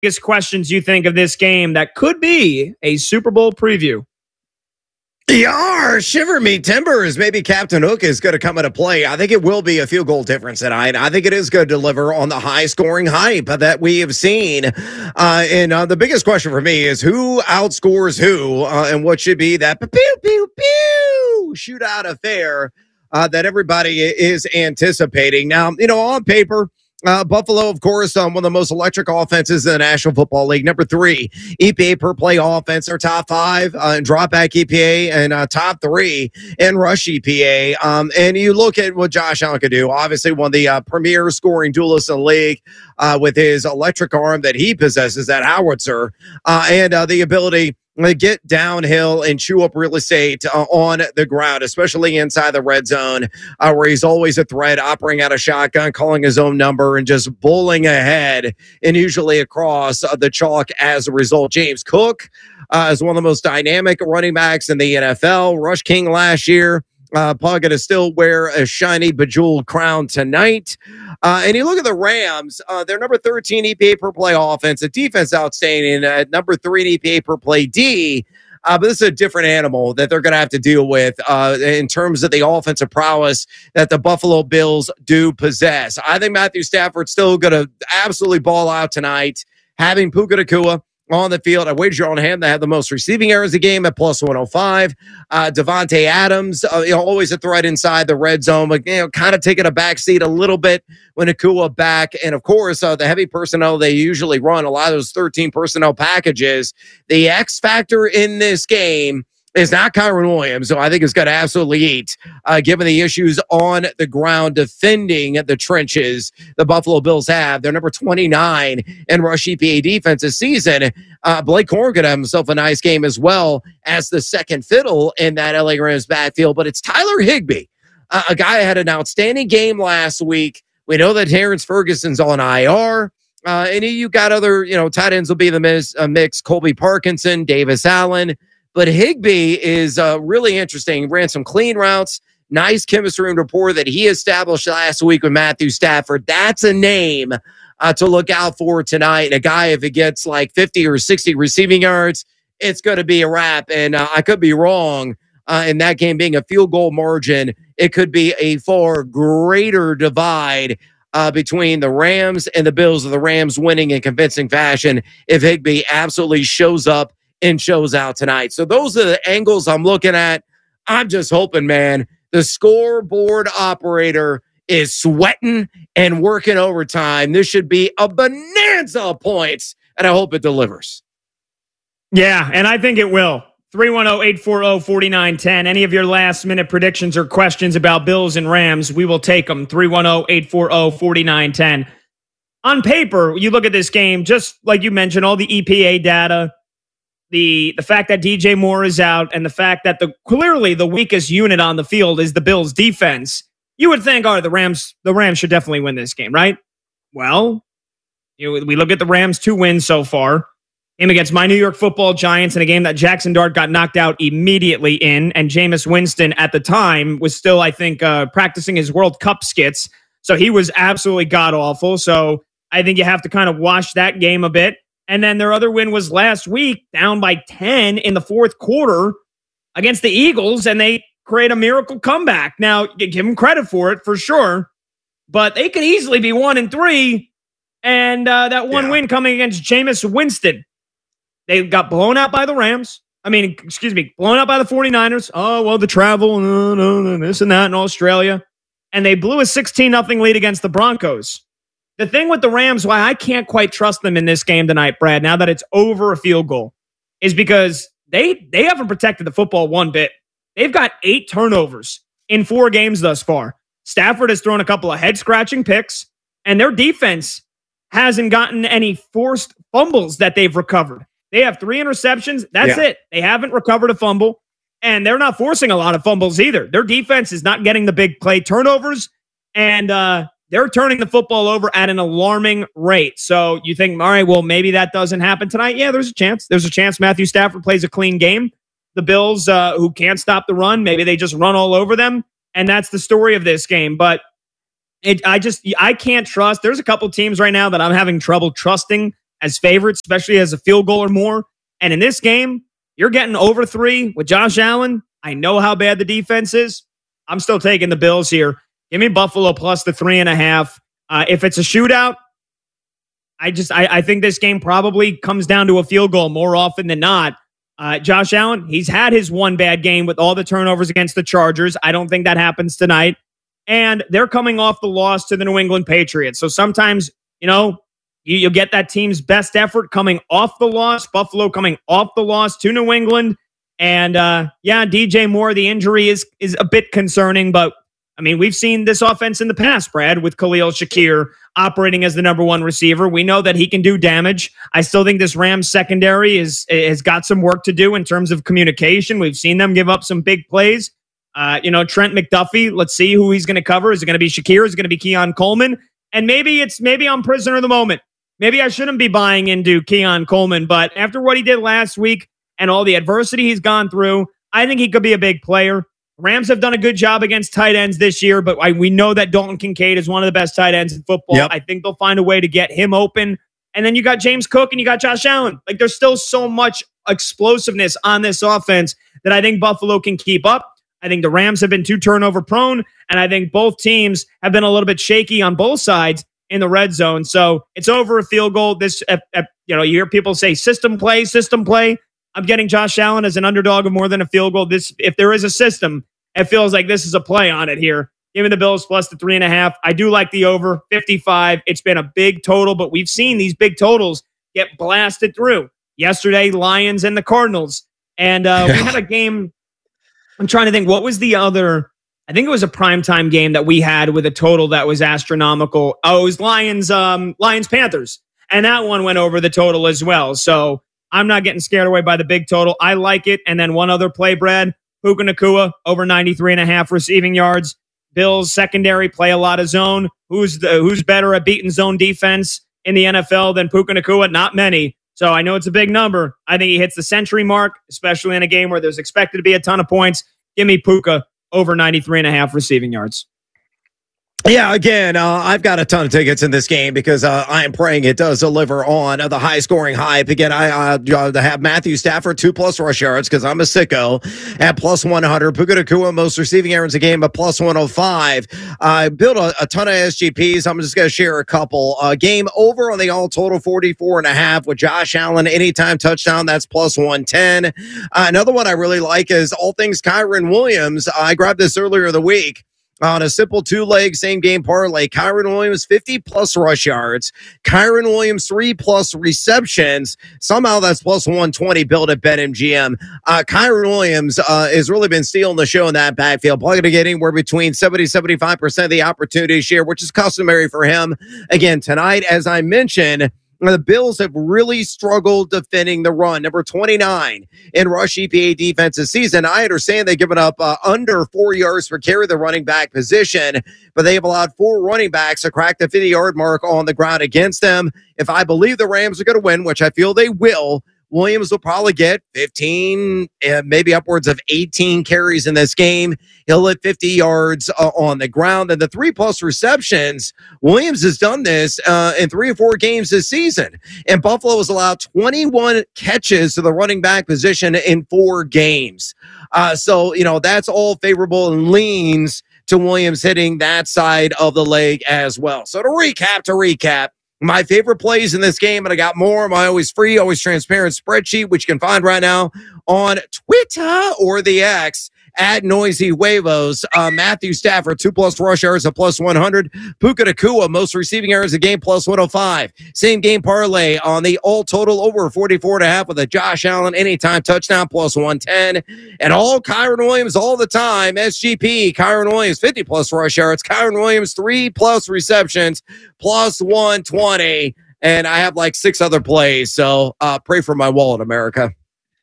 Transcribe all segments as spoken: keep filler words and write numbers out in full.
biggest questions you think of this game that could be a Super Bowl preview? Yar, shiver me timbers. Maybe Captain Hook is going to come into play. I think it will be a field goal difference tonight. I think it is going to deliver on the high scoring hype that we have seen. Uh, and uh, the biggest question for me is who outscores who uh, and what should be that pew, pew, pew shootout affair uh, that everybody is anticipating. Now, you know, on paper, Uh, Buffalo, of course, um, one of the most electric offenses in the National Football League. Number three, E P A per play offense. They're top five uh, in drop back E P A and uh, top three in rush E P A. Um, and you look at what Josh Allen could do. Obviously, one of the uh, premier scoring duelists in the league uh, with his electric arm that he possesses, that howitzer, uh, and uh, the ability to get downhill and chew up real estate uh, on the ground, especially inside the red zone, uh, where he's always a threat, operating out a shotgun, calling his own number, and just bowling ahead and usually across uh, the chalk as a result. James Cook uh, is one of the most dynamic running backs in the N F L. Rush King last year. Uh, Paul going to still wear a shiny, bejeweled crown tonight. Uh, and you look at the Rams, uh, they're number thirteen E P A per play offense. The defense outstanding at number three in E P A per play D. Uh, but this is a different animal that they're going to have to deal with uh, in terms of the offensive prowess that the Buffalo Bills do possess. I think Matthew Stafford's still going to absolutely ball out tonight, having Puka Nacua on the field. I wager on him to have the most receiving errors of the game at plus one oh five. Uh, Devontae Adams, uh, you know, always a threat inside the red zone, but you know, kind of taking a backseat a little bit when Nacua back. And of course, uh, the heavy personnel they usually run, a lot of those thirteen personnel packages. The X factor in this game is not Kyron Williams, so I think it's going to absolutely eat, uh, given the issues on the ground defending the trenches the Buffalo Bills have. They're number twenty-nine in rush E P A defense this season. Uh, Blake Corum could have himself a nice game as well as the second fiddle in that L A Rams backfield, but it's Tyler Higbee, uh, a guy who had an outstanding game last week. We know that Terrence Ferguson's on I R. Uh, and you got other, you know, tight ends will be the mix, uh, mix Colby Parkinson, Davis Allen. But Higbee is uh, really interesting. Ran some clean routes, nice chemistry and rapport that he established last week with Matthew Stafford. That's a name uh, to look out for tonight. And a guy, if it gets like fifty or sixty receiving yards, it's going to be a wrap. And uh, I could be wrong uh, in that game being a field goal margin. It could be a far greater divide uh, between the Rams and the Bills, of the Rams winning in convincing fashion if Higbee absolutely shows up and shows out tonight. So those are the angles I'm looking at. I'm just hoping, man, the scoreboard operator is sweating and working overtime. This should be a bonanza of points, and I hope it delivers. Yeah, and I think it will. three one zero, eight four zero, four nine one zero. Any of your last-minute predictions or questions about Bills and Rams, we will take them. three one zero, eight four zero, four nine one zero. On paper, you look at this game, just like you mentioned, all the E P A data, The the fact that D J Moore is out, and the fact that the clearly the weakest unit on the field is the Bills' defense, you would think, oh, the Rams the Rams should definitely win this game, right? Well, you know, we look at the Rams' two wins so far. Game against my New York Football Giants in a game that Jackson Dart got knocked out immediately in, and Jameis Winston at the time was still, I think, uh, practicing his World Cup skits, so he was absolutely god-awful. So I think you have to kind of wash that game a bit. And then their other win was last week, down by ten in the fourth quarter against the Eagles, and they create a miracle comeback. Now, you give them credit for it, for sure, but they could easily be one and three, and uh, that one yeah. win coming against Jameis Winston. They got blown out by the Rams. I mean, excuse me, blown out by the 49ers. Oh, well, the travel, no, no, no, this and that in Australia. And they blew a sixteen nothing lead against the Broncos. The thing with the Rams, why I can't quite trust them in this game tonight, Brad, now that it's over a field goal, is because they they haven't protected the football one bit. They've got eight turnovers in four games thus far. Stafford has thrown a couple of head-scratching picks, and their defense hasn't gotten any forced fumbles that they've recovered. They have three interceptions. That's yeah. it. They haven't recovered a fumble, and they're not forcing a lot of fumbles either. Their defense is not getting the big play turnovers, and uh, they're turning the football over at an alarming rate. So you think, all right, well, maybe that doesn't happen tonight. Yeah, there's a chance. There's a chance Matthew Stafford plays a clean game. The Bills, uh, who can't stop the run, maybe they just run all over them, and that's the story of this game. But it, I just, I can't trust. There's a couple teams right now that I'm having trouble trusting as favorites, especially as a field goal or more. And in this game, you're getting over three with Josh Allen. I know how bad the defense is. I'm still taking the Bills here. Give me Buffalo plus the three and a half. Uh, if it's a shootout, I just I, I think this game probably comes down to a field goal more often than not. Uh, Josh Allen, he's had his one bad game with all the turnovers against the Chargers. I don't think that happens tonight. And they're coming off the loss to the New England Patriots. So sometimes, you know, you, you'll get that team's best effort coming off the loss. Buffalo coming off the loss to New England. And uh, yeah, D J Moore, the injury is is a bit concerning, but I mean, we've seen this offense in the past, Brad, with Khalil Shakir operating as the number one receiver. We know that he can do damage. I still think this Rams secondary is has got some work to do in terms of communication. We've seen them give up some big plays. Uh, you know, Trent McDuffie, let's see who he's going to cover. Is it going to be Shakir? Is it going to be Keon Coleman? And maybe it's maybe I'm prisoner of the moment. Maybe I shouldn't be buying into Keon Coleman, but after what he did last week and all the adversity he's gone through, I think he could be a big player. Rams have done a good job against tight ends this year, but I, we know that Dalton Kincaid is one of the best tight ends in football. Yep. I think they'll find a way to get him open. And then you got James Cook and you got Josh Allen. Like, there's still so much explosiveness on this offense that I think Buffalo can keep up. I think the Rams have been too turnover prone, and I think both teams have been a little bit shaky on both sides in the red zone. So it's over a field goal. This, uh, uh, you know, you hear people say system play, system play. I'm getting Josh Allen as an underdog of more than a field goal. This, if there is a system, it feels like this is a play on it here. Give me the Bills plus the three and a half. I do like the over fifty-five. It's been a big total, but we've seen these big totals get blasted through. Yesterday, Lions and the Cardinals. And uh, we had a game. I'm trying to think. What was the other? I think it was a primetime game that we had with a total that was astronomical. Oh, it was Lions, um, Lions Panthers. And that one went over the total as well. So I'm not getting scared away by the big total. I like it. And then one other play, Brad. Puka Nacua over ninety-three and a half receiving yards. Bills secondary play a lot of zone. Who's the, who's better at beating zone defense in the N F L than Puka Nacua? Not many. So I know it's a big number. I think he hits the century mark, especially in a game where there's expected to be a ton of points. Give me Puka over ninety-three and a half receiving yards. Yeah, again, uh, I've got a ton of tickets in this game because uh, I am praying it does deliver on uh, the high-scoring hype. Again, I uh, have Matthew Stafford, two-plus rush yards because I'm a sicko, at plus one hundred. Puka Nacua, most receiving yards a game, at plus one oh five. I built a, a ton of S G Ps. I'm just going to share a couple. Uh, game over on the all-total forty-four and a half with Josh Allen, anytime touchdown, that's plus one ten. Uh, another one I really like is all things Kyren Williams. I grabbed this earlier in the week. On a simple two-leg same-game parlay, Kyren Williams, fifty-plus rush yards. Kyren Williams, three-plus receptions. Somehow that's plus one twenty built at BetMGM. Uh, Kyren Williams uh, has really been stealing the show in that backfield. Probably going to get anywhere between seventy to seventy-five percent of the opportunity share, which is customary for him. Again, tonight, as I mentioned, the Bills have really struggled defending the run. Number twenty-nine in rush E P A defense this season. I understand they've given up uh, under four yards per carry the running back position, but they have allowed four running backs to crack the fifty-yard mark on the ground against them. If I believe the Rams are going to win, which I feel they will, Williams will probably get fifteen, uh, maybe upwards of eighteen carries in this game. He'll hit fifty yards uh, on the ground. And the three-plus receptions, Williams has done this uh, in three or four games this season. And Buffalo has allowed twenty-one catches to the running back position in four games. Uh, so, you know, that's all favorable and leans to Williams hitting that side of the leg as well. So to recap, to recap, my favorite plays in this game, and I got more, my always free, always transparent spreadsheet, which you can find right now on Twitter or the X at Noisy Huevos. Uh, Matthew Stafford, two plus rush yards at plus one hundred. Puka Nacua, most receiving yards a game, plus one oh five. Same game parlay on the all total over forty-four and a half with a Josh Allen anytime touchdown, plus one ten. And all Kyren Williams all the time. S G P, Kyren Williams, fifty plus rush yards. Kyren Williams, three plus receptions, plus one twenty. And I have like six other plays. So uh, pray for my wallet, America.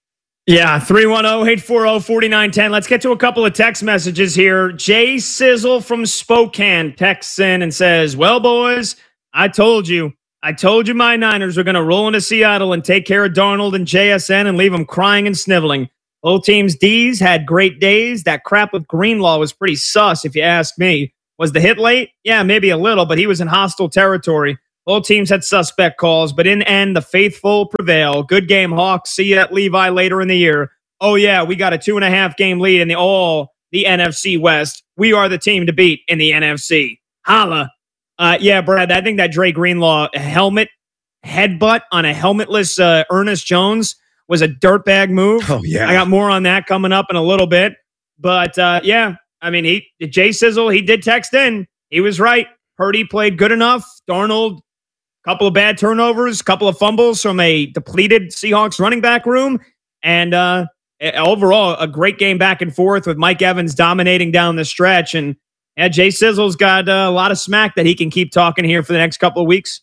Yeah, three one zero, eight four zero, four nine one zero. Let's get to a couple of text messages here. Jay Sizzle from Spokane texts in and says, well, boys, I told you. I told you my Niners are going to roll into Seattle and take care of Darnold and J S N and leave them crying and sniveling. Both teams' D's had great days. That crap with Greenlaw was pretty sus, if you ask me. Was the hit late? Yeah, maybe a little, but he was in hostile territory. Both teams had suspect calls, but in the end, the faithful prevail. Good game, Hawks. See you at Levi later in the year. Oh, yeah, we got a two and a half game lead in the all the N F C West. We are the team to beat in the N F C. Holla. Uh, yeah, Brad, I think that Dre Greenlaw helmet headbutt on a helmetless uh, Ernest Jones was a dirtbag move. Oh, yeah. I got more on that coming up in a little bit. But, uh, yeah, I mean, he Jay Sizzle, he did text in. He was right. Purdy played good enough. Darnold, couple of bad turnovers, couple of fumbles from a depleted Seahawks running back room. And uh, overall, a great game back and forth with Mike Evans dominating down the stretch. And yeah, Jay Sizzle's got uh, a lot of smack that he can keep talking here for the next couple of weeks.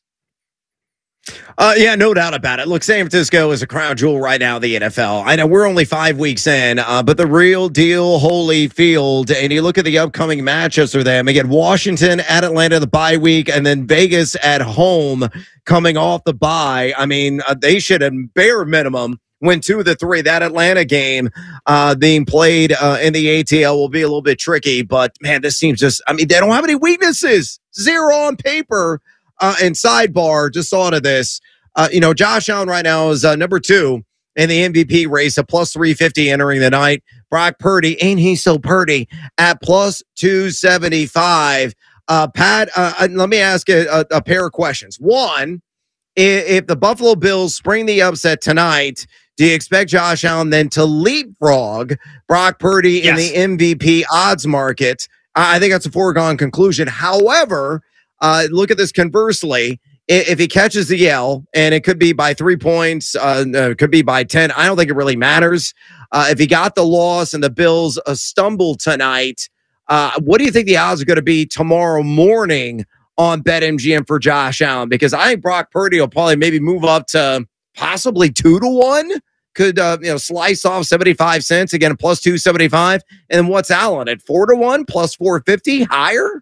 Uh, yeah, no doubt about it. Look, San Francisco is a crown jewel right now in the N F L. I know we're only five weeks in, uh, but the real deal, Holy Field, and you look at the upcoming matchups for them. Again, Washington at Atlanta, the bye week, and then Vegas at home coming off the bye. I mean, uh, they should, at bare minimum, win two of the three. That Atlanta game uh, being played uh, in the A T L will be a little bit tricky, but man, this seems just, I mean, they don't have any weaknesses. Zero on paper. Uh, and sidebar, just thought of this. Uh, you know, Josh Allen right now is uh, number two in the M V P race, a plus three fifty entering the night. Brock Purdy, ain't he so Purdy, at plus two seventy-five. Uh, Pat, uh, let me ask you a, a pair of questions. One, if, if the Buffalo Bills spring the upset tonight, do you expect Josh Allen then to leapfrog Brock Purdy yes. in the M V P odds market? I think that's a foregone conclusion. However, Uh, look at this conversely. If he catches the L, and it could be by three points, uh, it could be by ten, I don't think it really matters. Uh, if he got the loss and the Bills uh, stumble tonight, uh, what do you think the odds are going to be tomorrow morning on BetMGM for Josh Allen? Because I think Brock Purdy will probably maybe move up to possibly two to one. Could uh, you know slice off seventy-five cents again, plus two seventy-five. And what's Allen at four to one, plus four fifty, higher?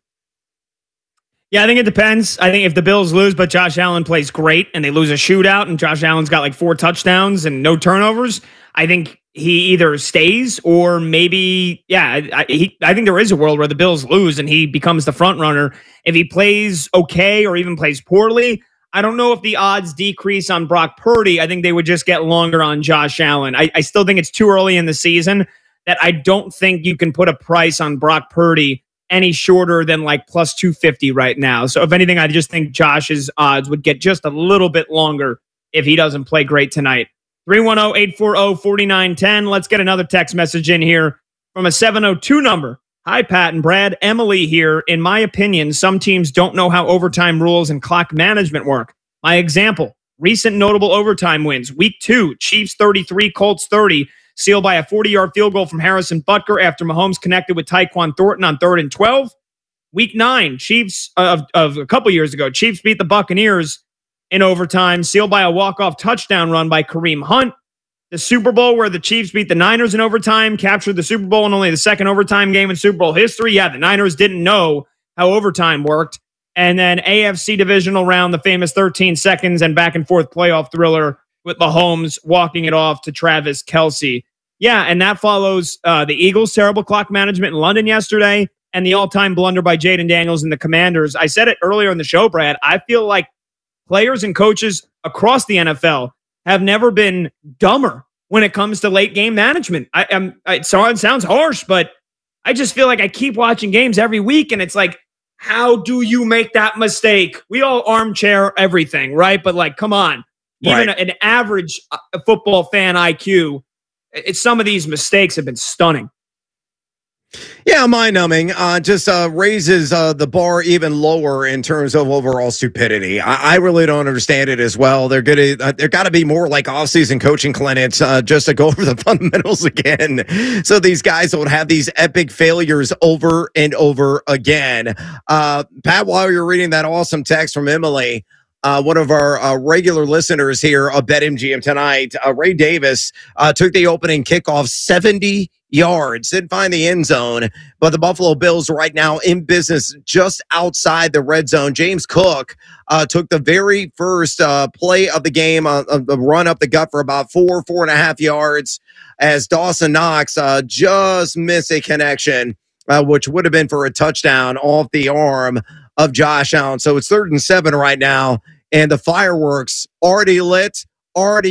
Yeah, I think it depends. I think if the Bills lose, but Josh Allen plays great, and they lose a shootout, and Josh Allen's got like four touchdowns and no turnovers, I think he either stays or maybe, yeah, I, he, I think there is a world where the Bills lose and he becomes the front runner. If he plays okay or even plays poorly, I don't know if the odds decrease on Brock Purdy. I think they would just get longer on Josh Allen. I, I still think it's too early in the season that I don't think you can put a price on Brock Purdy any shorter than like plus two fifty right now. So if anything, I just think Josh's odds would get just a little bit longer if he doesn't play great tonight. three one zero, eight four zero, four nine one zero. Let's get another text message in here from a seven oh two number. Hi, Pat and Brad. Emily here. In my opinion, some teams don't know how overtime rules and clock management work. My example, recent notable overtime wins. Week two, Chiefs thirty-three, Colts thirty. Sealed by a forty-yard field goal from Harrison Butker after Mahomes connected with Tyquan Thornton on third and twelve. Week nine, Chiefs of, of a couple years ago, Chiefs beat the Buccaneers in overtime, sealed by a walk-off touchdown run by Kareem Hunt. The Super Bowl where the Chiefs beat the Niners in overtime, captured the Super Bowl in only the second overtime game in Super Bowl history. Yeah, the Niners didn't know how overtime worked. And then A F C divisional round, the famous thirteen seconds and back-and-forth playoff thriller with Mahomes walking it off to Travis Kelce. Yeah, and that follows uh, the Eagles' terrible clock management in London yesterday and the all-time blunder by Jaden Daniels and the Commanders. I said it earlier in the show, Brad. I feel like players and coaches across the N F L have never been dumber when it comes to late-game management. I, I'm, I, it sounds harsh, but I just feel like I keep watching games every week, and it's like, how do you make that mistake? We all armchair everything, right? But, like, come on. Even right. an average football fan I Q, it's some of these mistakes have been stunning. Yeah, mind-numbing. Uh, just uh, raises uh, the bar even lower in terms of overall stupidity. I, I really don't understand it as well. They're gonna, uh, there got to be more like off-season coaching clinics uh, just to go over the fundamentals again, so these guys don't have these epic failures over and over again. Uh, Pat, while you're reading that awesome text from Emily, Uh, one of our uh, regular listeners here of BetMGM tonight, uh, Ray Davis, uh, took the opening kickoff seventy yards. Didn't find the end zone, but the Buffalo Bills right now in business just outside the red zone. James Cook uh, took the very first uh, play of the game, uh, a run up the gut for about four, four and a half yards as Dawson Knox uh, just missed a connection, uh, which would have been for a touchdown off the arm of Josh Allen. So it's third and seven right now, and the fireworks already lit, already